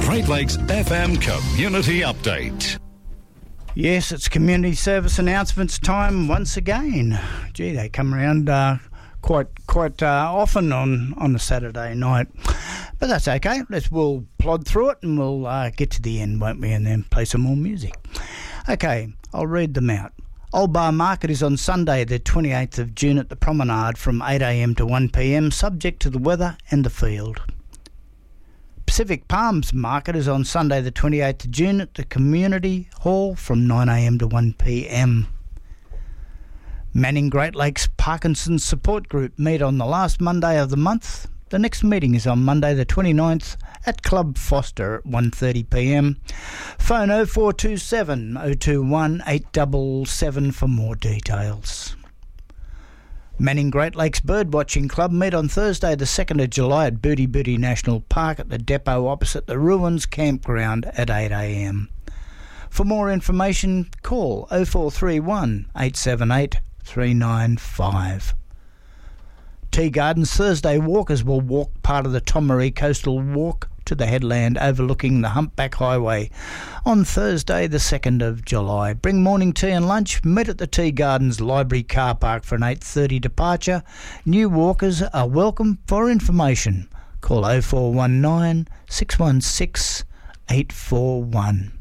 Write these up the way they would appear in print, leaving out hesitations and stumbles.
Great Lakes FM Community Update. Yes, it's community service announcements time once again. Gee, they come around quite often on a Saturday night. But that's okay. We'll plod through it and we'll get to the end, won't we? And then play some more music. Okay, I'll read them out. Old Bar Market is on Sunday the 28th of June at the Promenade from 8am to 1pm, subject to the weather and the field. Pacific Palms Market is on Sunday the 28th of June at the Community Hall from 9am to 1pm. Manning Great Lakes Parkinson's Support Group meet on the last Monday of the month. The next meeting is on Monday the 29th at Club Foster at 1:30pm. Phone 0427 021 877 for more details. Manning Great Lakes Birdwatching Club meet on Thursday the 2nd of July at Booty Booty National Park at the depot opposite the Ruins Campground at 8am. For more information, call 0431 878 395. Tea Gardens Thursday walkers will walk part of the Tomaree Coastal Walk to the headland overlooking the Humpback Highway on Thursday the 2nd of July. Bring morning tea and lunch. Meet at the Tea Gardens Library car park for an 8:30 departure. New walkers are welcome. For information, call 0419 616 841.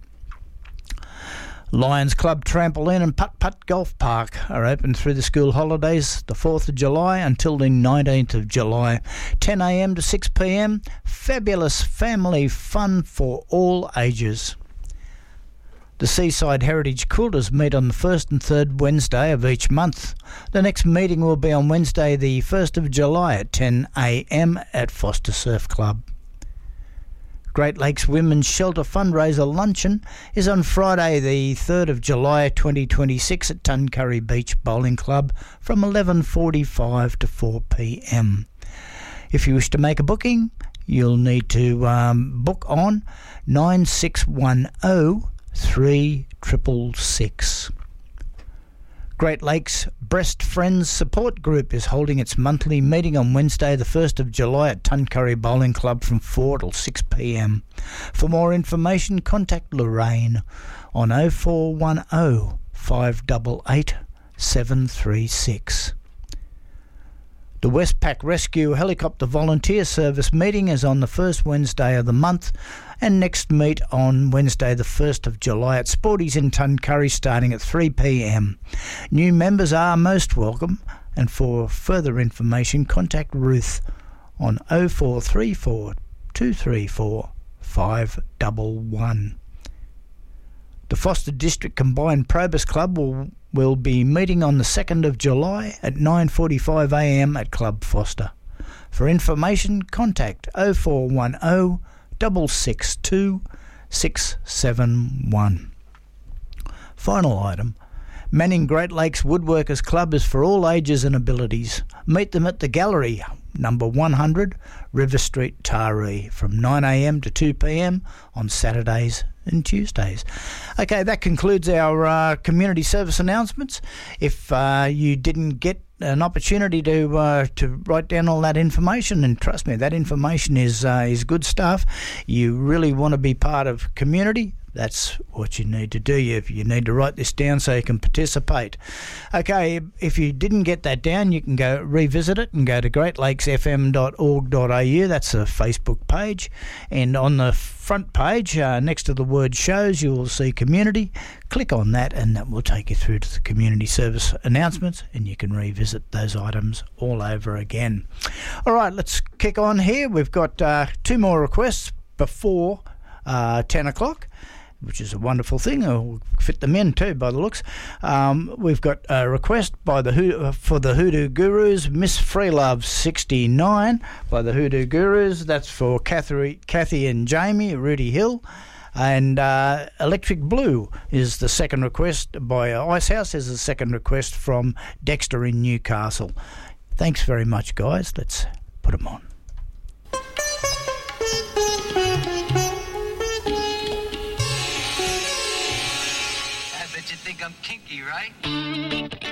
Lions Club Trampoline and Putt-Putt Golf Park are open through the school holidays, the 4th of July until the 19th of July, 10am to 6pm. Fabulous family fun for all ages. The Seaside Heritage Quilters meet on the 1st and 3rd Wednesday of each month. The next meeting will be on Wednesday the 1st of July at 10am at Foster Surf Club. Great Lakes Women's Shelter Fundraiser Luncheon is on Friday the 3rd of July 2026 at Tuncurry Beach Bowling Club from 11:45 to 4pm. If you wish to make a booking, you'll need to book on 9610 3666. Great Lakes Breast Friends Support Group is holding its monthly meeting on Wednesday the 1st of July at Tuncurry Bowling Club from 4 till 6pm. For more information, contact Lorraine on 0410 588 736. The Westpac Rescue Helicopter Volunteer Service meeting is on the first Wednesday of the month and next meet on Wednesday the 1st of July at Sporties in Tuncurry starting at 3pm. New members are most welcome, and for further information contact Ruth on 0434 234 511. The Foster District Combined Probus Club will be meeting on the 2nd of July at 9:45am at Club Foster. For information, contact 0410 662 671. Final item. Manning Great Lakes Woodworkers Club is for all ages and abilities. Meet them at the Gallery, number 100, River Street, Taree, from 9am to 2pm on Saturdays and Tuesdays. Okay, that concludes our community service announcements. If you didn't get an opportunity to write down all that information, and trust me, that information is good stuff. You really want to be part of community. That's what you need to do. You need to write this down so you can participate. Okay, if you didn't get that down, you can go revisit it and go to greatlakesfm.org.au. That's a Facebook page. And on the front page, next to the word shows, you will see community. Click on that and that will take you through to the community service announcements, and you can revisit those items all over again. All right, let's kick on here. We've got two more requests before 10 o'clock. Which is a wonderful thing. I'll fit them in too, by the looks. We've got a request by for the Hoodoo Gurus, Miss Freelove 69 by the Hoodoo Gurus. That's for Kathy and Jamie, Rudy Hill. And Electric Blue is the second request by Icehouse. Is the second request from Dexter in Newcastle. Thanks very much, guys. Let's put them on. You think I'm kinky, right?